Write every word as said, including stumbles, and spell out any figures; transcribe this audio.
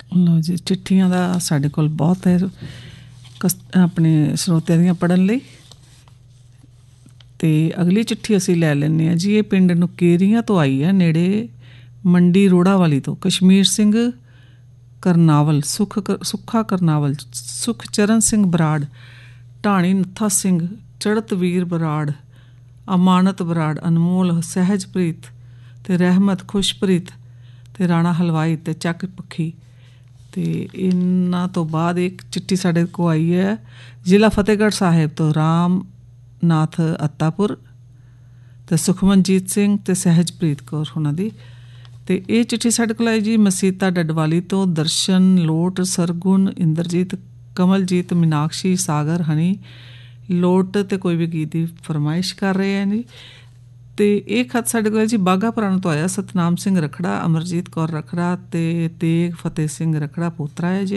ਲਓ ਜੀ, ਚਿੱਠੀਆਂ ਦਾ ਸਾਡੇ ਕੋਲ ਬਹੁਤ ਹੈ ਕਸ ਆਪਣੇ ਸਰੋਤਿਆਂ ਦੀਆਂ ਪੜ੍ਹਨ ਲਈ। ਅਤੇ ਅਗਲੀ ਚਿੱਠੀ ਅਸੀਂ ਲੈ ਲੈਂਦੇ ਹਾਂ ਜੀ। ਇਹ ਪਿੰਡ ਨੁਕੇਰੀਆਂ ਤੋਂ ਆਈ ਹੈ, ਨੇੜੇ ਮੰਡੀ ਰੋੜਾ ਵਾਲੀ ਤੋਂ। ਕਸ਼ਮੀਰ ਸਿੰਘ ਕਰਨਾਵਲ, ਸੁਖ ਸੁੱਖਾ ਕਰਨਾਵਲ, ਸੁਖਚਰਨ ਸਿੰਘ ਬਰਾੜ, ਢਾਣੀ ਨੱਥਾ ਸਿੰਘ, ਚੜ੍ਹਤਵੀਰ ਬਰਾੜ, ਅਮਾਨਤ ਬਰਾੜ, ਅਨਮੋਲ, ਸਹਿਜਪ੍ਰੀਤ ਅਤੇ ਰਹਿਮਤ, ਖੁਸ਼ਪ੍ਰੀਤ ਅਤੇ ਰਾਣਾ ਹਲਵਾਈ ਅਤੇ ਚੱਕ ਪੱਖੀ। ਅਤੇ ਇਹਨਾਂ ਤੋਂ ਬਾਅਦ ਇੱਕ ਚਿੱਠੀ ਸਾਡੇ ਕੋਲ ਆਈ ਹੈ ਜ਼ਿਲ੍ਹਾ ਫਤਿਹਗੜ੍ਹ ਸਾਹਿਬ ਤੋਂ, ਰਾਮ ਨਾਥ ਅੱਤਾਪੁਰ ਅਤੇ ਸੁਖਮਨਜੀਤ ਸਿੰਘ ਅਤੇ ਸਹਿਜਪ੍ਰੀਤ ਕੌਰ ਉਹਨਾਂ ਦੀ। ਅਤੇ ਇਹ ਚਿੱਠੀ ਸਾਡੇ ਕੋਲ ਆਈ ਜੀ ਮਸੀਤਾ ਡਡਵਾਲੀ ਤੋਂ। ਦਰਸ਼ਨ, ਲੋਟ, ਸਰਗੁਣ, ਇੰਦਰਜੀਤ, ਕਮਲਜੀਤ, ਮੀਨਾਕਸ਼ੀ, ਸਾਗਰ, ਹਨੀ, ਲੋਟ ਅਤੇ ਕੋਈ ਵੀ ਗੀਤ ਦੀ ਫਰਮਾਇਸ਼ ਕਰ ਰਹੇ ਹੈ ਜੀ। ਅਤੇ ਇਹ ਖਤ ਸਾਡੇ ਕੋਲ ਜੀ ਬਾਘਾ ਪੁਰਾਣਾ ਤੋਂ ਆਇਆ। ਸਤਨਾਮ ਸਿੰਘ ਰਖੜਾ, ਅਮਰਜੀਤ ਕੌਰ ਰਖੜਾ ਅਤੇ ਤੇਗ ਫਤਿਹ ਸਿੰਘ ਰਖੜਾ ਪੋਤਰਾ ਹੈ ਜੀ।